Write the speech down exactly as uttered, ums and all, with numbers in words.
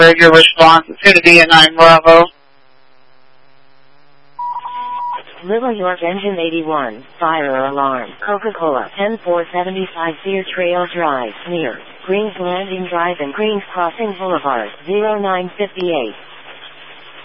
Your response is going to be a nine Bravo. Little York Engine eighty-one, fire alarm, Coca-Cola, ten four seventy-five Sear Trail Drive, near Greens Landing Drive and Greens Crossing Boulevard, zero nine five eight.